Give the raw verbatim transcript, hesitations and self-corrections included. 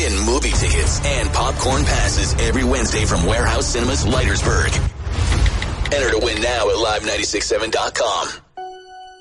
win movie tickets and popcorn passes every Wednesday from Warehouse Cinemas, Leitersburg. Enter to win now at live nine six seven dot com.